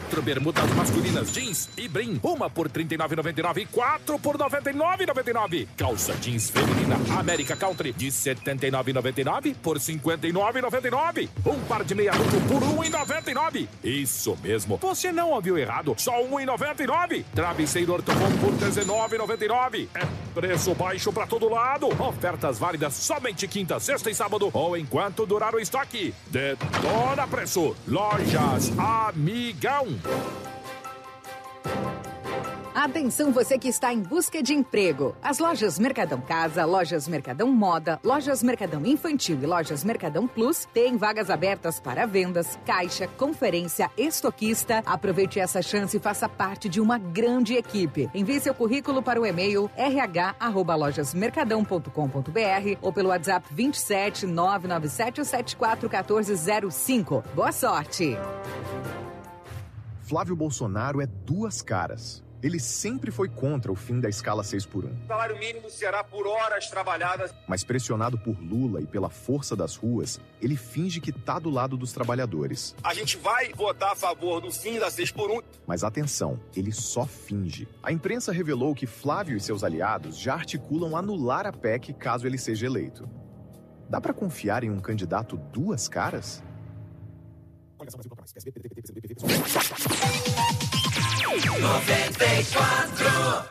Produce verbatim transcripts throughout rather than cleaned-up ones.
Quatro bermudas masculinas jeans e brim, uma por trinta e nove reais e noventa e nove centavos e quatro por noventa e nove reais e noventa e nove centavos. Calça jeans feminina América Country de setenta e nove reais e noventa e nove centavos por cinquenta e nove reais e noventa e nove centavos. Um par de meia duplo por um real e noventa e nove centavos. Isso mesmo, você não ouviu errado, só um real e noventa e nove centavos. Travesseiro ortobon por dezenove reais e noventa e nove centavos. É preço baixo pra todo lado. Ofertas válidas somente quinta, sexta e sábado ou enquanto durar o estoque. Detona preço. Lojas Amigão. Atenção você que está em busca de emprego. As lojas Mercadão Casa, lojas Mercadão Moda, lojas Mercadão Infantil e lojas Mercadão Plus têm vagas abertas para vendas, caixa, conferência, estoquista. Aproveite essa chance e faça parte de uma grande equipe. Envie seu currículo para o e-mail r h arroba lojas mercadão ponto com ponto b r ou pelo WhatsApp vinte e sete, nove nove sete, sete quatro um quatro zero cinco. Boa sorte! Flávio Bolsonaro é duas caras. Ele sempre foi contra o fim da escala seis por um. O salário mínimo será por horas trabalhadas. Mas pressionado por Lula e pela força das ruas, ele finge que tá do lado dos trabalhadores. A gente vai votar a favor do fim da seis por um. Mas atenção, ele só finge. A imprensa revelou que Flávio e seus aliados já articulam anular a P E C caso ele seja eleito. Dá pra confiar em um candidato duas caras? noventa e quatro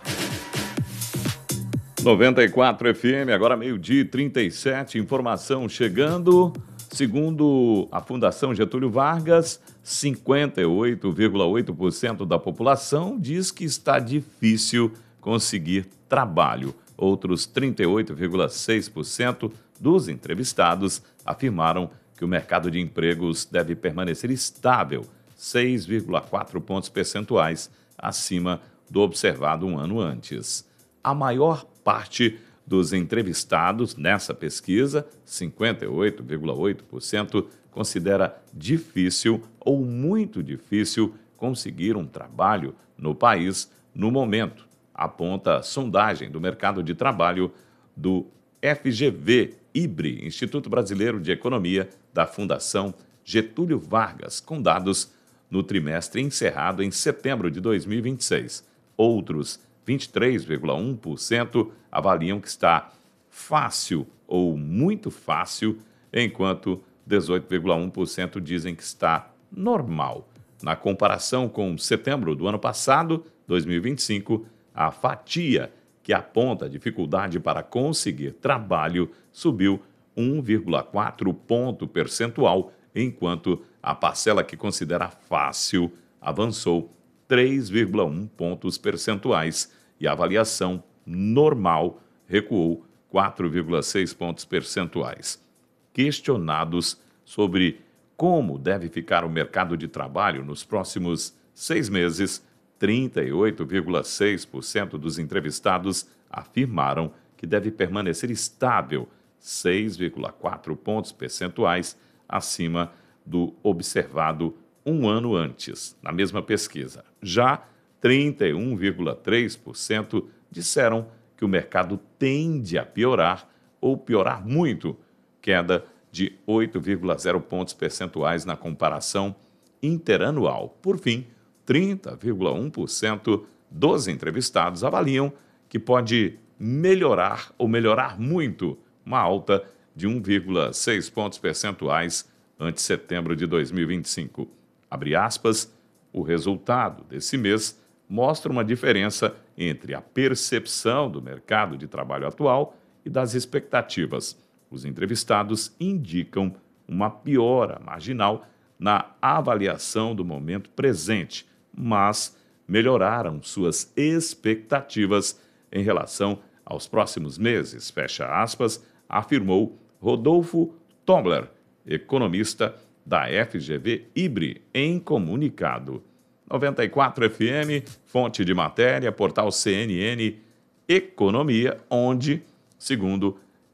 noventa e quatro F M, agora meio-dia e trinta e sete, informação chegando. Segundo a Fundação Getúlio Vargas, cinquenta e oito vírgula oito por cento da população diz que está difícil conseguir trabalho. Outros trinta e oito vírgula seis por cento dos entrevistados afirmaram que o mercado de empregos deve permanecer estável, seis vírgula quatro pontos percentuais acima do observado um ano antes. A maior parte dos entrevistados nessa pesquisa, cinquenta e oito vírgula oito por cento, considera difícil ou muito difícil conseguir um trabalho no país no momento, aponta a sondagem do mercado de trabalho do F G V I B R I, Instituto Brasileiro de Economia, da Fundação Getúlio Vargas, com dados no trimestre encerrado em setembro de dois mil e vinte e seis. Outros vinte e três vírgula um por cento avaliam que está fácil ou muito fácil, enquanto dezoito vírgula um por cento dizem que está normal. Na comparação com setembro do ano passado, dois mil e vinte e cinco, a fatia que aponta dificuldade para conseguir trabalho subiu um vírgula quatro ponto percentual, enquanto a parcela que considera fácil avançou três vírgula um pontos percentuais e a avaliação normal recuou quatro vírgula seis pontos percentuais. Questionados sobre como deve ficar o mercado de trabalho nos próximos seis meses, trinta e oito vírgula seis por cento dos entrevistados afirmaram que deve permanecer estável, seis vírgula quatro pontos percentuais acima do observado um ano antes, na mesma pesquisa. Já trinta e um vírgula três por cento disseram que o mercado tende a piorar ou piorar muito, queda de oito vírgula zero pontos percentuais na comparação interanual. Por fim, trinta vírgula um por cento dos entrevistados avaliam que pode melhorar ou melhorar muito, uma alta de um vírgula seis pontos percentuais ante setembro de dois mil e vinte e cinco. Abre aspas, o resultado desse mês mostra uma diferença entre a percepção do mercado de trabalho atual e das expectativas. Os entrevistados indicam uma piora marginal na avaliação do momento presente, mas melhoraram suas expectativas em relação aos próximos meses, fecha aspas, afirmou Rodolfo Tobler, economista da F G V I B R I, em comunicado. noventa e quatro F M, fonte de matéria, portal C N N Economia, onde, segundo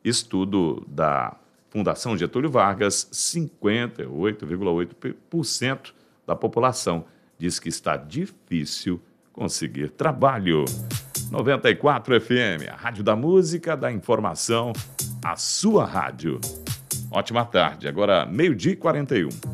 estudo da Fundação Getúlio Vargas, cinquenta e oito vírgula oito por cento da população diz que está difícil conseguir trabalho. noventa e quatro F M, a rádio da música, da informação, a sua rádio. Ótima tarde, agora meio-dia e quarenta e um.